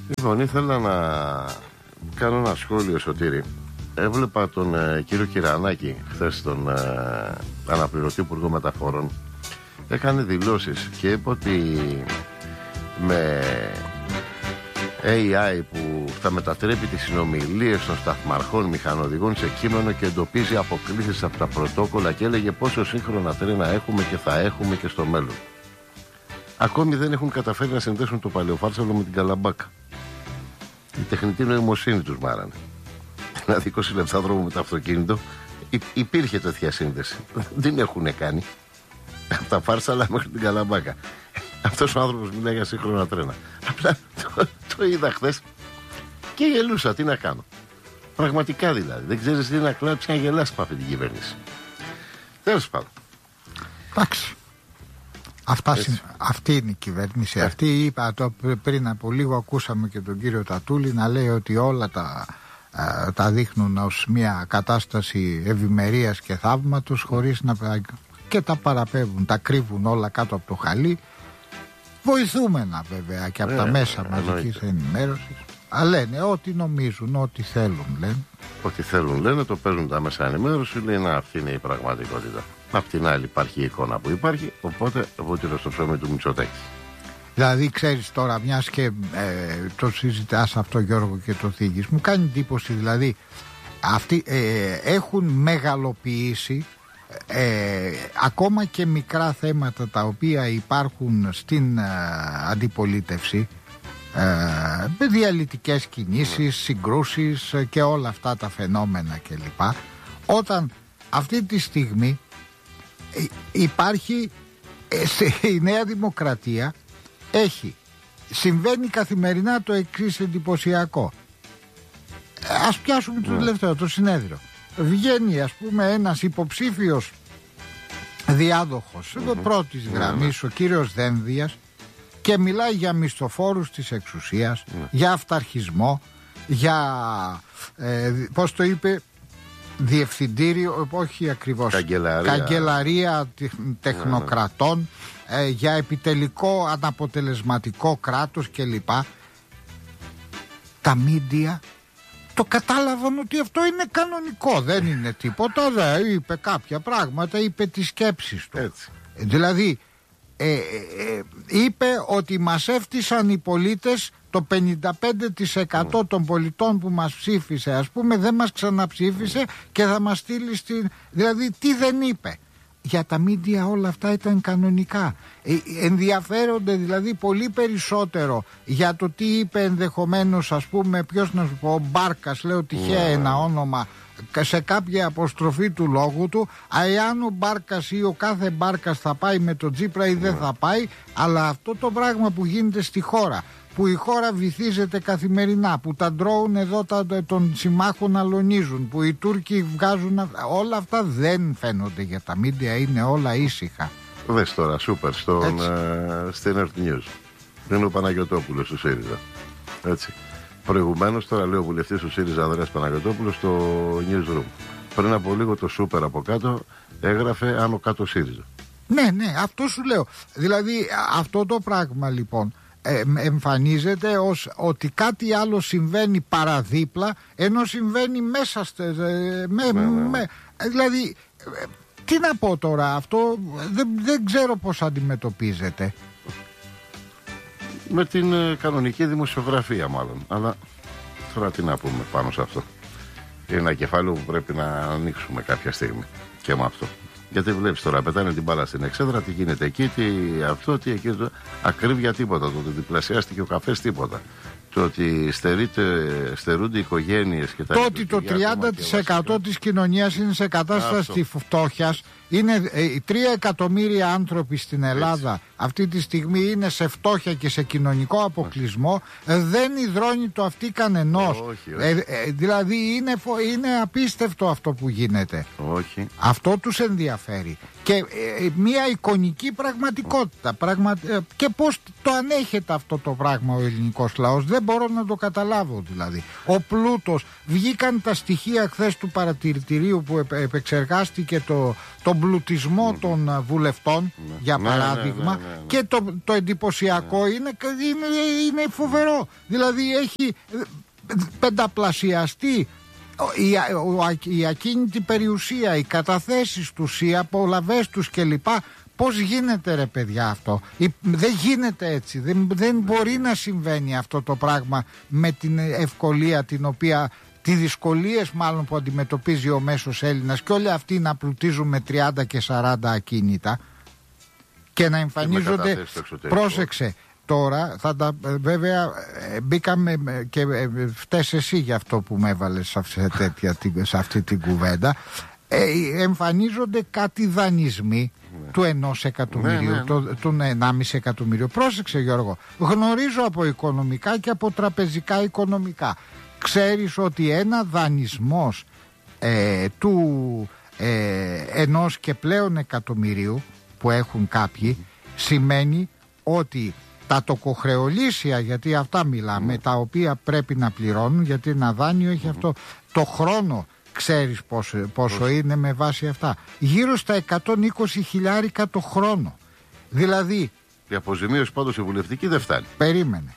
Λοιπόν, ήθελα να κάνω ένα σχόλιο, Σωτήρη. Έβλεπα τον κύριο Κυρανάκη χθες, τον αναπληρωτή Υπουργό Μεταφορών. Έκανε δηλώσεις και είπε ότι με AI που θα μετατρέπει τις συνομιλίες των σταθμαρχών μηχανοδηγών σε κείμενο και εντοπίζει αποκλήσεις από τα πρωτόκολλα, και έλεγε πόσο σύγχρονα τρένα έχουμε και θα έχουμε και στο μέλλον. Ακόμη δεν έχουν καταφέρει να συνδέσουν το Παλαιοφάρσαλο με την Καλαμπάκα. Η τεχνητή νοημοσύνη τους μάρανε. Δηλαδή 20 λεπτά δρόμο με το αυτοκίνητο. Υπήρχε τέτοια σύνδεση. Δεν έχουν κάνει. Από τα Φάρσαλα μέχρι την Καλαμπάκα. Αυτός ο άνθρωπος μιλάει για σύγχρονα τρένα. Απλά το είδα χθες και γελούσα. Τι να κάνω. Πραγματικά δηλαδή. Δεν ξέρεις τι να κλάψεις, να γελάσεις με αυτή την κυβέρνηση. Τέλος πάντων. Εντάξει. Αυτή είναι η κυβέρνηση. Αυτή είπα πριν από λίγο, ακούσαμε και τον κύριο Τατούλη να λέει ότι όλα τα δείχνουν ως μια κατάσταση ευημερίας και θαύματος, χωρίς να, και τα παραπέμπουν, τα κρύβουν όλα κάτω από το χαλί. Βοηθούμενα βέβαια και από τα μέσα μαζικής ενημέρωσης. Αλλά λένε ό,τι νομίζουν, ό,τι θέλουν λένε. Ό,τι θέλουν λένε, το παίζουν τα μέσα ενημέρωση, λέει να, αυτή είναι η πραγματικότητα. Απ' την άλλη υπάρχει η εικόνα που υπάρχει, οπότε βούτυρο στο ψωμί του Μητσοτάκη. Δηλαδή ξέρεις τώρα, μιας και το συζητάς αυτό, Γιώργο, και το θίγεις, μου κάνει εντύπωση, δηλαδή αυτοί έχουν μεγαλοποιήσει ακόμα και μικρά θέματα τα οποία υπάρχουν στην αντιπολίτευση, διαλυτικές κινήσεις, συγκρούσεις και όλα αυτά τα φαινόμενα κλπ. Όταν αυτή τη στιγμή υπάρχει η Νέα Δημοκρατία, συμβαίνει καθημερινά το εξής εντυπωσιακό. Ας πιάσουμε το τελευταίο, το συνέδριο. Βγαίνει ας πούμε ένας υποψήφιος διάδοχος πρώτης γραμμής, ο κύριος Δένδιας, και μιλάει για μισθοφόρους της εξουσίας, για αυταρχισμό, για πώς το είπε, διευθυντήριο, όχι ακριβώς, καγκελαρία τεχνοκρατών, για επιτελικό αναποτελεσματικό κράτος κλπ. Τα μίντια το κατάλαβαν ότι αυτό είναι κανονικό, δεν είναι τίποτα, είπε κάποια πράγματα, είπε τις σκέψεις του. Έτσι. Δηλαδή είπε ότι μας έφτυσαν οι πολίτες, το 55% των πολιτών που μας ψήφισε ας πούμε δεν μας ξαναψήφισε και θα μας στείλει στην... Δηλαδή τι δεν είπε. Για τα μίντια όλα αυτά ήταν κανονικά. Ενδιαφέρονται δηλαδή πολύ περισσότερο για το τι είπε ενδεχομένως, ας πούμε, ποιος να σου πω, ο Μπάρκας, λέω τυχαία ένα όνομα, σε κάποια αποστροφή του λόγου του, εάν ο Μπάρκας ή ο κάθε Μπάρκας θα πάει με τον Τσίπρα ή δεν θα πάει, αλλά αυτό το πράγμα που γίνεται στη χώρα, που η χώρα βυθίζεται καθημερινά, που τα ντρόουν εδώ των συμμάχων αλωνίζουν, που οι Τούρκοι βγάζουν, όλα αυτά δεν φαίνονται για τα μίντια, είναι όλα ήσυχα. Δες τώρα, σούπερ, στην Earth News. Είναι ο Παναγιωτόπουλος του ΣΥΡΙΖΑ. Έτσι. Προηγουμένως, τώρα λέει ο βουλευτής του ΣΥΡΙΖΑ Ανδρέας Παναγιωτόπουλος στο Newsroom. Πριν από λίγο το σούπερ από κάτω έγραφε άνω κάτω ΣΥΡΙΖΑ. Ναι, αυτό σου λέω. Δηλαδή αυτό το πράγμα λοιπόν εμφανίζεται ως ότι κάτι άλλο συμβαίνει παραδίπλα, ενώ συμβαίνει μέσα δηλαδή τι να πω τώρα, αυτό δεν ξέρω πώς αντιμετωπίζεται. Με την κανονική δημοσιογραφία μάλλον. Αλλά τώρα τι να πούμε πάνω σε αυτό. Είναι ένα κεφάλαιο που πρέπει να ανοίξουμε κάποια στιγμή και με αυτό. Γιατί βλέπεις τώρα, πετάνε την μπάλα στην εξέδρα, τι γίνεται εκεί, τι αυτό, τι εκεί. Ακρίβεια τίποτα. Το ότι διπλασιάστηκε ο καφές τίποτα. Το ότι στερούνται οι οικογένειες και τα το ότι το 30% της κοινωνίας είναι σε κατάσταση φτώχειας. Είναι 3 εκατομμύρια άνθρωποι στην Ελλάδα. Έτσι. Αυτή τη στιγμή είναι σε φτώχεια και σε κοινωνικό αποκλεισμό. Δεν υδρώνει το αυτί κανενός. Δηλαδή είναι απίστευτο αυτό που γίνεται. Όχι. Αυτό τους ενδιαφέρει. και μια εικονική πραγματικότητα. Και πώς το ανέχεται αυτό το πράγμα ο ελληνικός λαός, δεν μπορώ να το καταλάβω δηλαδή. Ο πλούτος, βγήκαν τα στοιχεία χθες του παρατηρητηρίου που επεξεργάστηκε τον πλουτισμό των βουλευτών, για παράδειγμα, και το εντυπωσιακό είναι φοβερό. Δηλαδή έχει πενταπλασιαστεί η ακίνητη περιουσία, οι καταθέσεις τους, οι απολαβές τους κλπ. Πώς γίνεται ρε παιδιά αυτό? Δεν γίνεται έτσι. Δεν μπορεί να συμβαίνει αυτό το πράγμα με την ευκολία τις δυσκολίες μάλλον που αντιμετωπίζει ο μέσος Έλληνας, και όλοι αυτοί να πλουτίζουν με 30 και 40 ακίνητα και να εμφανίζονται. Πρόσεξε. Τώρα βέβαια μπήκαμε και φταίς εσύ για αυτό που με έβαλες σε αυτή την κουβέντα. Εμφανίζονται κάτι δανεισμοί του 1 εκατομμυρίου, του 1,5 εκατομμυρίου. Πρόσεξε Γιώργο, γνωρίζω από οικονομικά και από τραπεζικά οικονομικά. Ξέρεις ότι ένα δανεισμός του 1 και πλέον εκατομμυρίου που έχουν κάποιοι σημαίνει ότι τα τοκοχρεωλήσια, γιατί αυτά μιλάμε, τα οποία πρέπει να πληρώνουν, γιατί ένα δάνειο έχει αυτό το χρόνο, ξέρεις πόσο είναι με βάση αυτά? Γύρω στα 120.000 το χρόνο. Δηλαδή η αποζημίωση πάντως η βουλευτική δεν φτάνει. Περίμενε.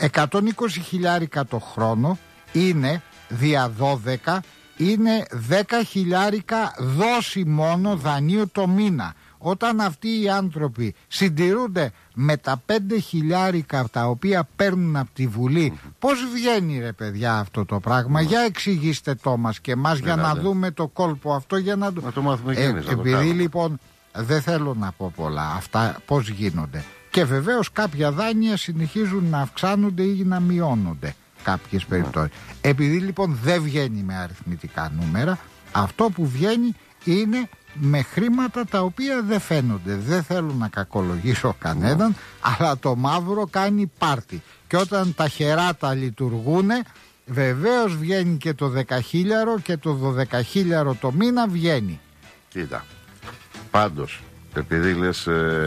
120.000 το χρόνο είναι δια 12, είναι 10.000 δόση μόνο δανείου το μήνα. Όταν αυτοί οι άνθρωποι συντηρούνται με τα 5.000 τα οποία παίρνουν από τη Βουλή, πώς βγαίνει ρε παιδιά αυτό το πράγμα? Για εξηγήστε το μας και μας για να δούμε το κόλπο αυτό, για να το μάθουμε και εμείς. Επειδή λοιπόν δεν θέλω να πω πολλά, αυτά πώς γίνονται. Και βεβαίως κάποια δάνεια συνεχίζουν να αυξάνονται ή να μειώνονται κάποιες περιπτώσεις. Επειδή λοιπόν δεν βγαίνει με αριθμητικά νούμερα, αυτό που βγαίνει είναι με χρήματα τα οποία δεν φαίνονται. Δεν θέλω να κακολογήσω κανέναν, αλλά το μαύρο κάνει πάρτι. Και όταν τα χεράτα λειτουργούνε, βεβαίως βγαίνει και το 10.000 και το 12.000 το μήνα βγαίνει. Κοίτα, πάντως, επειδή λες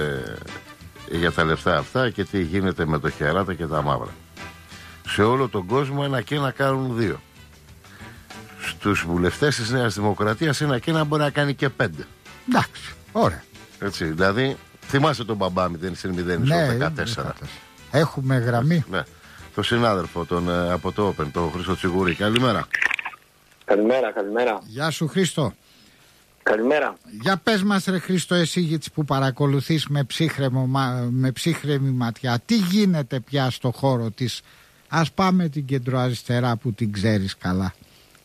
για τα λεφτά αυτά και τι γίνεται με το χεράτα και τα μαύρα, σε όλο τον κόσμο ένα και ένα κάνουν 2. Στους βουλευτές της Νέας Δημοκρατίας ένα και ένα μπορεί να κάνει και 5. Εντάξει, ωραία. Έτσι, δηλαδή, θυμάσαι τον μπαμπά 0-0 στο 14. Έχουμε γραμμή. Ναι. Το συνάδελφο από το Open, τον Χρήστο Τσιγούρη. Καλημέρα. Καλημέρα. Γεια σου Χρήστο. Καλημέρα. Για πες μας ρε Χρήστο, εσύ που παρακολουθείς με ψύχρεμη ματιά, τι γίνεται πια στο χώρο της? Ας πάμε την κεντροαριστερά που την ξέρεις καλά.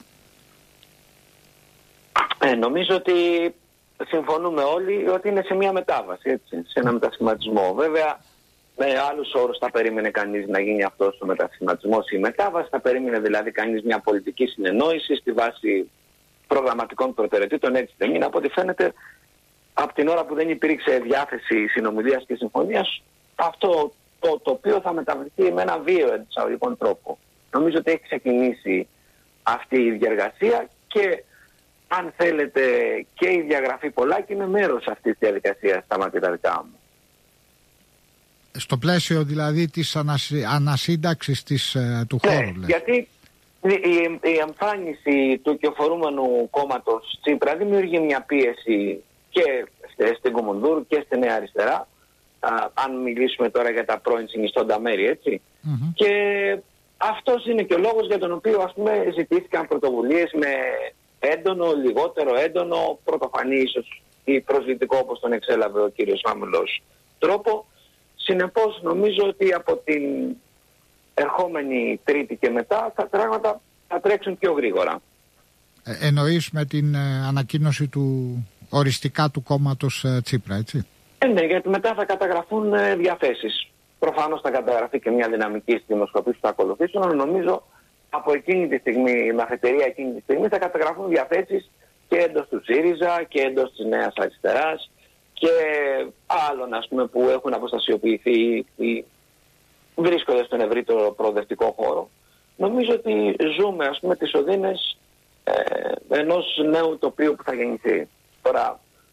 Νομίζω ότι συμφωνούμε όλοι ότι είναι σε μια μετάβαση, έτσι, σε ένα μετασχηματισμό. Βέβαια, με άλλους όρους θα περίμενε κανείς να γίνει αυτός ο μετασχηματισμός ή η μετάβαση. Θα περίμενε δηλαδή κανείς μια πολιτική συνεννόηση στη βάση προγραμματικών προτεραιοτήτων. Έτσι δεν είναι. Από ό,τι φαίνεται, από την ώρα που δεν υπήρξε διάθεση συνομιλίας και συμφωνίας, αυτό το οποίο θα μεταβληθεί με ένα βίαιο εισαγωγικών τρόπο. Νομίζω ότι έχει ξεκινήσει αυτή η διαργασία και αν θέλετε και η διαγραφή Πολάκη είναι μέρος αυτής της διαδικασίας στα μαρτυρικά μου. Στο πλαίσιο δηλαδή της ανασύνταξης του χώρου. Ναι, γιατί η εμφάνιση του κυοφορούμενου κόμματος Τσίπρα δημιουργεί μια πίεση και στην Κομονδούρ και στη Νέα Αριστερά, αν μιλήσουμε τώρα για τα πρώην συνιστώντα μέρη, έτσι. Και αυτός είναι και ο λόγος για τον οποίο, ας πούμε, ζητήθηκαν πρωτοβουλίες με έντονο, λιγότερο έντονο, πρωτοφανή ίσως ή προσβλητικό, όπως τον εξέλαβε ο κύριος Άμυλος, τρόπο. Συνεπώς νομίζω ότι από την ερχόμενη Τρίτη και μετά τα πράγματα θα τρέξουν πιο γρήγορα. Εννοείς με την ανακοίνωση του οριστικά του κόμματος Τσίπρα, έτσι? Ναι, γιατί μετά θα καταγραφούν διαθέσεις. Προφανώς θα καταγραφεί και μια δυναμική στη δημοσκοπήση που θα ακολουθήσουν, αλλά νομίζω από εκείνη τη στιγμή, η μαθητερία εκείνη τη στιγμή, θα καταγραφούν διαθέσεις και εντός του ΣΥΡΙΖΑ και εντός της Νέας Αριστεράς και άλλων, ας πούμε, που έχουν αποστασιοποιηθεί ή βρίσκονται στον ευρύτερο προοδευτικό χώρο. Νομίζω ότι ζούμε, ας πούμε, τις οδύνες ενός νέου τοπίου που θα γεννηθεί. Τώρα,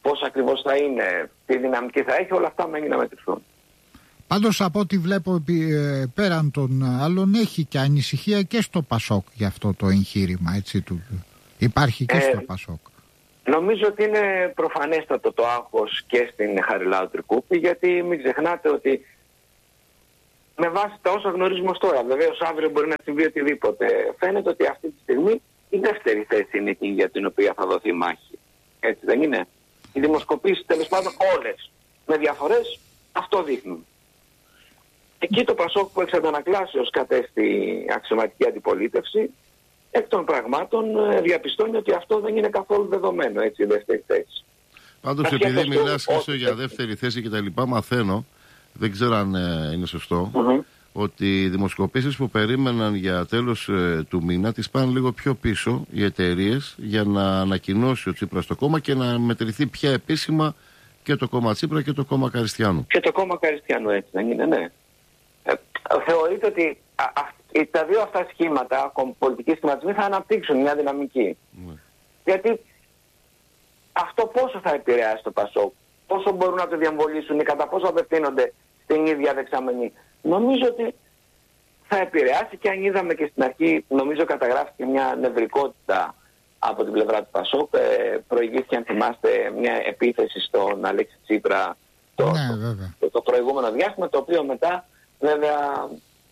πώς ακριβώς θα είναι, τι δυναμική θα έχει, όλα αυτά μένει να μετρηθούν. Πάντως από ό,τι βλέπω πέραν των άλλων έχει και ανησυχία και στο Πασόκ για αυτό το εγχείρημα, έτσι, υπάρχει και στο Πασόκ. Νομίζω ότι είναι προφανέστατο το άγχος και στην Χαριλάου Τρικούπη, γιατί μην ξεχνάτε ότι με βάση τα όσα γνωρίζουμε ως τώρα, βεβαίως αύριο μπορεί να συμβεί οτιδήποτε, φαίνεται ότι αυτή τη στιγμή η δεύτερη θέση είναι εκεί για την οποία θα δοθεί μάχη. Έτσι δεν είναι? Οι δημοσκοπήσεις τέλος πάντων όλες με διαφορές αυτό δείχνουν. Εκεί το Πασόκ που εξ αντανακλάσεως κατέστη αξιωματική αντιπολίτευση, εκ των πραγμάτων διαπιστώνει ότι αυτό δεν είναι καθόλου δεδομένο, έτσι, η δεύτερη θέση. Πάντως επειδή μιλάς, Χρήστο, για δεύτερη θέση και τα λοιπά, μαθαίνω, δεν ξέρω αν είναι σωστό, ότι οι δημοσκοπήσεις που περίμεναν για τέλος του μήνα τις πάνε λίγο πιο πίσω οι εταιρείες για να ανακοινώσει ο Τσίπρας το κόμμα και να μετρηθεί πια επίσημα και το κόμμα Τσίπρα και το κόμμα Καριστιάνου. Και το κόμμα Καριστιάνου, έτσι δεν είναι? Ναι. Θεωρείται ότι τα δύο αυτά σχήματα, πολιτικοί σχηματισμοί, θα αναπτύξουν μια δυναμική. Γιατί αυτό πόσο θα επηρεάσει το Πασόκ, πόσο μπορούν να το διαμβολήσουν ή κατά πόσο απευθύνονται στην ίδια δεξαμενή. Νομίζω ότι θα επηρεάσει, και αν είδαμε και στην αρχή, νομίζω καταγράφηκε μια νευρικότητα από την πλευρά του Πασόκ. Προηγήθηκε, αν θυμάστε, μια επίθεση στον Αλέξη Τσίπρα το προηγούμενο διάστημα, το οποίο μετά βέβαια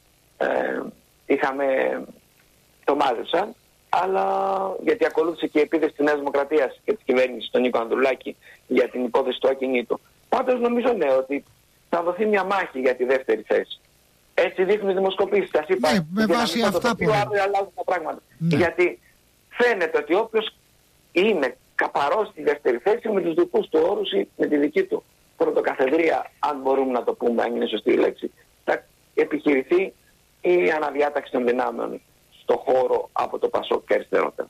το μάζεψαν, αλλά γιατί ακολούθησε και η επίθεση της Νέας Δημοκρατίας και της κυβέρνησης των Νίκο Ανδρουλάκη για την υπόθεση του ακινήτου. Πάντως νομίζω ότι θα δοθεί μια μάχη για τη δεύτερη θέση. Έτσι δείχνουν οι δημοσκοπήσεις. Σας είπα, με βάση αυτά που αύριο αλλάζουν τα πράγματα. Γιατί φαίνεται ότι όποιος είναι καπαρός στη δεύτερη θέση με τους δικούς του όρους ή με τη δική του πρωτοκαθεδρία, αν μπορούμε να το πούμε, αν είναι σωστή η λέξη, θα επιχειρηθεί η αναδιάταξη των δυνάμεων στο χώρο από το Πασόκ και αριστερότερα.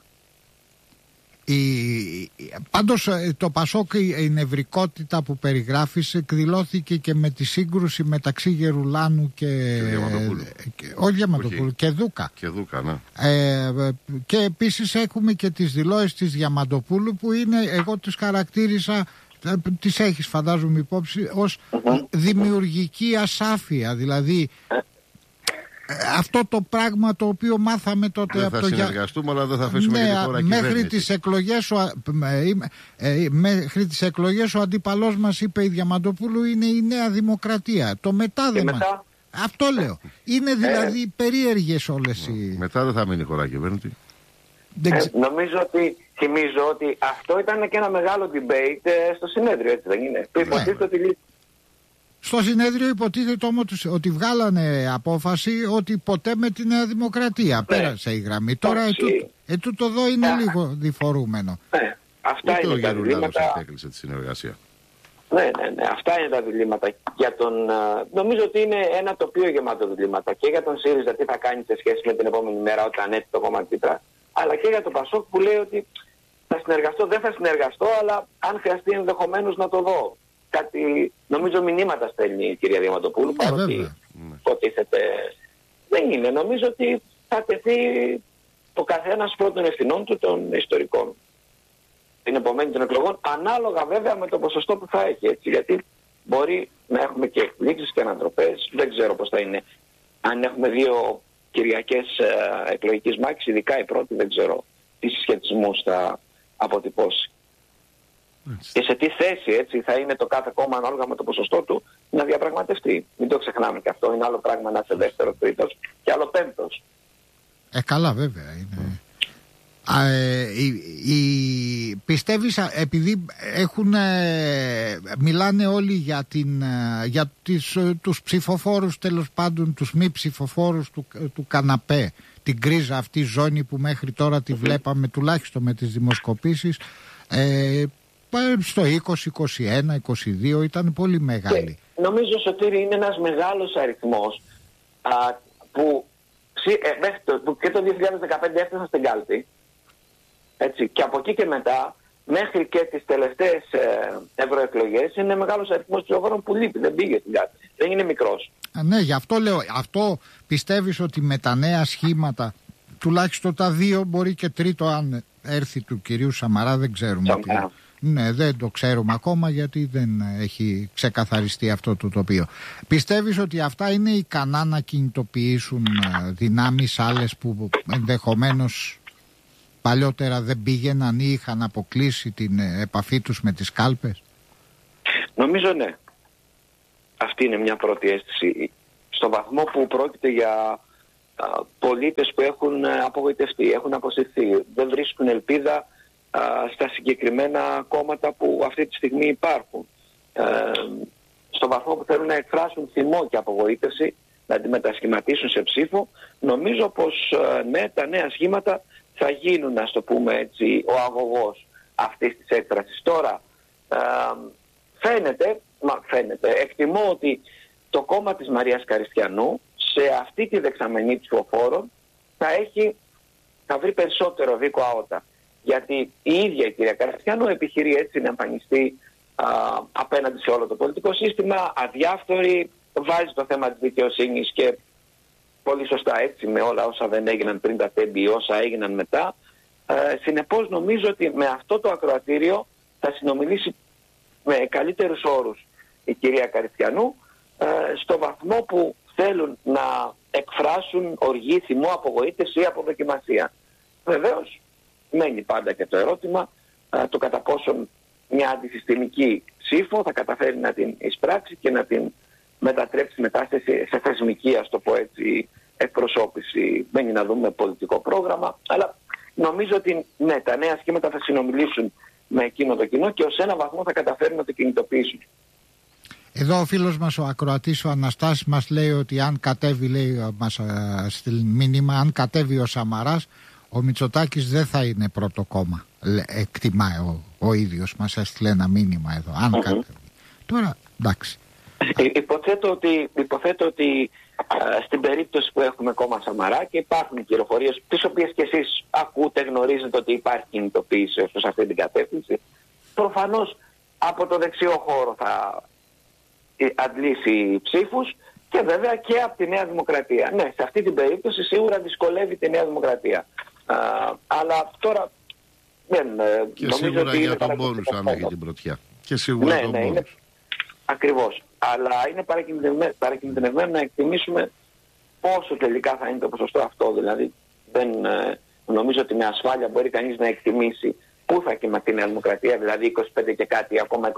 Πάντως το Πασόκ, η νευρικότητα που περιγράφεις εκδηλώθηκε και με τη σύγκρουση μεταξύ Γερουλάνου και Διαμαντοπούλου και Δούκα. Και Δούκα, ναι. Και επίσης έχουμε και τις δηλώσεις της Διαμαντοπούλου που είναι, εγώ τις χαρακτήρισα, τις έχεις φαντάζομαι υπόψη, ως δημιουργική ασάφεια, δηλαδή αυτό το πράγμα το οποίο μάθαμε τότε δεν από θα συνεργαστούμε, αλλά δεν θα αφήσουμε και τη χώρα κυβέρνηση. Μέχρι τις εκλογές ο αντίπαλός μας, είπε η Διαμαντοπούλου, είναι η Νέα Δημοκρατία. Το μετά δεν μας. Αυτό λέω. Είναι δηλαδή περίεργες όλες οι... Μετά δεν θα μείνει η χώρα κυβέρνηση. Θυμίζω ότι αυτό ήταν και ένα μεγάλο debate στο συνέδριο, έτσι δεν είναι? Στο συνέδριο υποτίθεται όμως ότι βγάλανε απόφαση ότι ποτέ με τη Νέα Δημοκρατία. Πέρασε η γραμμή. Τώρα τούτο εδώ είναι λίγο διφορούμενο. Αυτά είναι τα διλήμματα. Έκλεισε τη συνεργασία. Ναι, αυτά είναι τα διλήμματα. Νομίζω ότι είναι ένα τοπίο γεμάτο διλήμματα και για τον ΣΥΡΙΖΑ τι θα κάνει σε σχέση με την επόμενη μέρα όταν έρθει το κόμμα Τσίπρα, αλλά και για τον Πασόκ που λέει ότι θα συνεργαστώ, δεν θα συνεργαστώ, αλλά αν χρειαστεί ενδεχομένως να το δω. Κάτι, νομίζω μηνύματα στέλνει η κυρία Διαμαντοπούλου, παρότι υποτίθεται δεν είναι. Νομίζω ότι θα τεθεί ο καθένας πρώτων ευθυνών του των ιστορικών την επομένη των εκλογών, ανάλογα βέβαια με το ποσοστό που θα έχει, έτσι, γιατί μπορεί να έχουμε και εκπλήξεις και ανατροπές, δεν ξέρω πώς θα είναι. Αν έχουμε δύο κυριακές εκλογικής μάχης, ειδικά η πρώτη, δεν ξέρω τι συσχετισμούς θα αποτυπώσει. Και σε τι θέση, έτσι, θα είναι το κάθε κόμμα ανάλογα με το ποσοστό του να διαπραγματευτεί. Μην το ξεχνάμε και αυτό. Είναι άλλο πράγμα να είσαι δεύτερο, τρίτος και άλλο πέμπτος. Καλά, βέβαια είναι. Πιστεύεις, επειδή μιλάνε όλοι για τους ψηφοφόρους, τέλος πάντων τους μη ψηφοφόρους του καναπέ, την γκρίζα αυτή ζώνη που μέχρι τώρα τη βλέπαμε τουλάχιστον με τις δημοσκοπήσεις, στο 20, 21, 22 ήταν πολύ μεγάλη. Και νομίζω, Σωτήρη, είναι ένας μεγάλος αριθμός που και το 2015 έφτασαν στην κάλπη, έτσι, και από εκεί και μετά μέχρι και τις τελευταίες ευρωεκλογές είναι μεγάλος αριθμός ψηφοφόρων που λείπει, δεν πήγε στην κάλπη, δεν είναι μικρός. Ναι, γι' αυτό λέω. Αυτό πιστεύεις ότι με τα νέα σχήματα, τουλάχιστον τα δύο, μπορεί και τρίτο αν έρθει του κυρίου Σαμαρά, δεν ξέρουμε. Ναι, δεν το ξέρουμε ακόμα γιατί δεν έχει ξεκαθαριστεί αυτό το τοπίο. Πιστεύεις ότι αυτά είναι ικανά να κινητοποιήσουν δυνάμεις άλλες που ενδεχομένως παλιότερα δεν πήγαιναν ή είχαν αποκλείσει την επαφή τους με τις κάλπες? Νομίζω ναι. Αυτή είναι μια πρώτη αίσθηση. Στο βαθμό που πρόκειται για πολίτες που έχουν απογοητευτεί, έχουν αποσυρθεί, δεν βρίσκουν ελπίδα στα συγκεκριμένα κόμματα που αυτή τη στιγμή υπάρχουν. Στο βαθμό που θέλουν να εκφράσουν θυμό και απογοήτευση, να τη μετασχηματίσουν σε ψήφο, νομίζω πως ναι, τα νέα σχήματα θα γίνουν, να το πούμε έτσι, ο αγωγός αυτής της έκφρασης. Τώρα, φαίνεται, εκτιμώ ότι το κόμμα της Μαρίας Καριστιανού σε αυτή τη δεξαμενή ψηφοφόρων θα βρει περισσότερο δίκο αότα. Γιατί η ίδια η κυρία Καριστιανού επιχειρεί έτσι να εμφανιστεί απέναντι σε όλο το πολιτικό σύστημα, αδιάφθορη, βάζει το θέμα της δικαιοσύνης και πολύ σωστά έτσι με όλα όσα δεν έγιναν πριν τα τέμπη, όσα έγιναν μετά. Συνεπώς νομίζω ότι με αυτό το ακροατήριο θα συνομιλήσει με καλύτερους όρους η κυρία Καριστιανού, στο βαθμό που θέλουν να εκφράσουν οργή, θυμό, απογοήτευση ή αποδοκιμασία. Βεβαίως μένει πάντα και το ερώτημα το κατά πόσον μια αντισυστημική ψήφο θα καταφέρει να την εισπράξει και να την μετατρέψει μετά σε θεσμική, ας το πω έτσι, εκπροσώπηση. Μένει να δούμε πολιτικό πρόγραμμα, αλλά νομίζω ότι ναι, τα νέα σχήματα θα συνομιλήσουν με εκείνο το κοινό και ως ένα βαθμό θα καταφέρουν να το κινητοποιήσουν. Εδώ ο φίλος μας ο ακροατής ο Αναστάσης μας λέει ότι αν κατέβει, λέει, μας στείλει μήνυμα, αν κατέβει ο Σαμαράς, ο Μητσοτάκης δεν θα είναι πρώτο κόμμα. Εκτιμάει ο ίδιος, μας έστειλε ένα μήνυμα εδώ. Αν κατέβει. Τώρα, εντάξει. Υποθέτω ότι στην περίπτωση που έχουμε κόμμα Σαμαρά και υπάρχουν πληροφορίες, τις οποίες και εσείς ακούτε, γνωρίζετε ότι υπάρχει κινητοποίηση ως αυτή την κατεύθυνση, προφανώς από το δεξιό χώρο θα αντλήσει ψήφους και βέβαια και από τη Νέα Δημοκρατία. Ναι, σε αυτή την περίπτωση σίγουρα δυσκολεύει τη Νέα Δημοκρατία. Αλλά τώρα δεν και σίγουρα ότι για τον πόνους αν έχει την πρωτιά. Και σίγουρα τον πόνους. Ακριβώς. Αλλά είναι παρακινδυνευμένο να εκτιμήσουμε πόσο τελικά θα είναι το ποσοστό αυτό. Δηλαδή δεν νομίζω ότι με ασφάλεια μπορεί κανείς να εκτιμήσει πού θα κοιμαθεί η Νέα Δημοκρατία, δηλαδή 25 και κάτι, ακόμα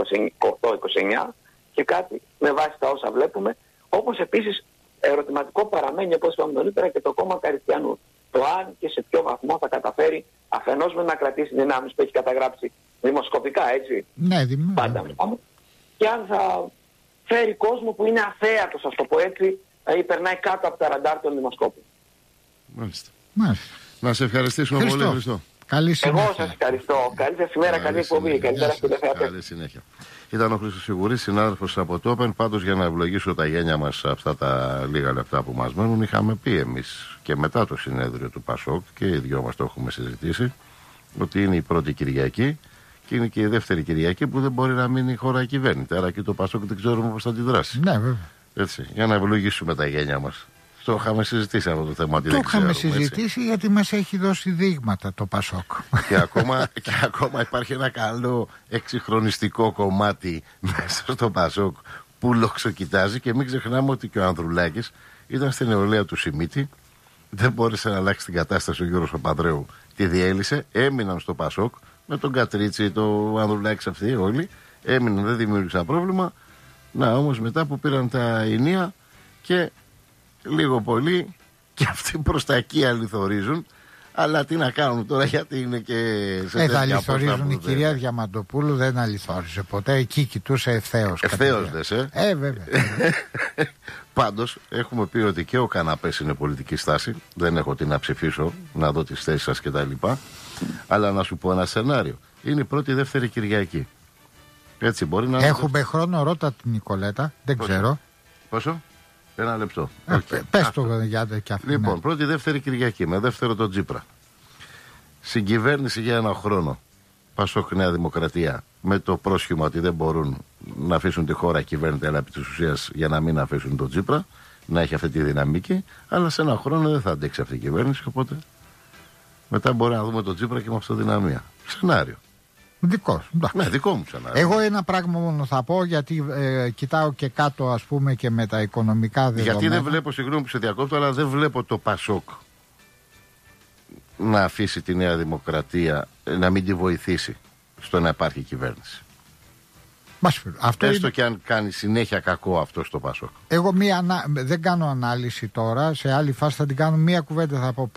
28-29 και κάτι, με βάση τα όσα βλέπουμε. Όπως επίσης ερωτηματικό παραμένει, όπως είπαμε νωρίτερα, και το κόμμα Καριστιανού. Το αν και σε ποιο βαθμό θα καταφέρει αφενός με να κρατήσει δυνάμεις που έχει καταγράψει δημοσκοπικά, έτσι. Ναι, πάντα. Και αν θα φέρει κόσμο που είναι αθέατος, ας το πω έτσι, ή περνάει κάτω από τα ραντάρ των δημοσκόπων. Μάλιστα. Να σε ευχαριστήσουμε πολύ, Χριστό. Καλή συνέχεια. Εγώ σας ευχαριστώ. Καλή σας ημέρα, καλή εκπομπή. Καλημέρα στους τηλεθεατές. Καλή συνέχεια. Ήταν ο Χρήστος Σιγουρής, συνάδελφος από το Open. Πάντως, για να ευλογήσω τα γένια μας αυτά τα λίγα λεπτά που μας μένουν, είχαμε πει εμείς και μετά το συνέδριο του Πασόκ, και οι δυο μας το έχουμε συζητήσει, ότι είναι η πρώτη Κυριακή και είναι και η δεύτερη Κυριακή που δεν μπορεί να μείνει η χώρα κυβέρνητη. Άρα και το Πασόκ δεν ξέρουμε πώς θα αντιδράσει. Ναι, βέβαια. Έτσι, για να ευλογήσουμε τα γένια μας. Το είχαμε συζητήσει αυτό το θέμα. Το είχαμε συζητήσει γιατί μας έχει δώσει δείγματα το Πασόκ. Και ακόμα υπάρχει ένα καλό εξυγχρονιστικό κομμάτι μέσα στο Πασόκ που λοξοκοιτάζει, και μην ξεχνάμε ότι και ο Ανδρουλάκης ήταν στην νεολαία του Σιμίτη, δεν μπόρεσε να αλλάξει την κατάσταση ο Γιώργος Παπανδρέου, τη διέλυσε, έμειναν στο Πασόκ με τον Κατρίτσι, το Ανδρουλάκης, αυτοί όλοι έμειναν, δεν δημιούργησαν πρόβλημα. Να όμως μετά που πήραν τα ενία και λίγο πολύ και αυτοί προς τα εκεί αληθορίζουν. Αλλά τι να κάνουν τώρα, γιατί είναι και σε τέτοια θα αληθορίζουν. Η κυρία Διαμαντοπούλου δεν αληθόριζε ποτέ. Εκεί κοιτούσε ευθέως. Ευθέως δες, βέβαια. Πάντως έχουμε πει ότι και ο καναπές είναι πολιτική στάση. Δεν έχω τι να ψηφίσω, να δω τις θέσεις σας κτλ. Αλλά να σου πω ένα σενάριο. Είναι η πρώτη δεύτερη Κυριακή. Έτσι μπορεί να. Έχουμε χρόνο, ρώτα την Νικολέτα. Δεν ξέρω. Πόσο? Ένα λεπτό. Πες το για και αυτό. Λοιπόν, ναι. πρώτη δεύτερη Κυριακή με δεύτερο τον Τσίπρα. Συγκυβέρνηση για ένα χρόνο. Πασόκ Νέα Δημοκρατία. Με το πρόσχημα ότι δεν μπορούν να αφήσουν τη χώρα κυβέρνητη, αλλά επί της ουσίας για να μην αφήσουν τον Τσίπρα, να έχει αυτή τη δυναμική. Αλλά σε ένα χρόνο δεν θα αντέξει αυτή η κυβέρνηση. Οπότε μετά μπορεί να δούμε τον Τσίπρα και με αυτοδυναμία. Σενάριο. Δικός. Ναι, δικό μου σενάριο. Εγώ ένα πράγμα μόνο θα πω, γιατί κοιτάω και κάτω, ας πούμε, και με τα οικονομικά δεδομένα. Γιατί δεν βλέπω, συγγνώμη που σε διακόπτω, αλλά δεν βλέπω το Πασόκ να αφήσει τη Νέα Δημοκρατία, να μην τη βοηθήσει στο να υπάρχει κυβέρνηση. Έστω και αν κάνει συνέχεια κακό αυτό στο Πασόκ. Εγώ δεν κάνω ανάλυση τώρα, σε άλλη φάση θα την κάνω, μία κουβέντα θα πω.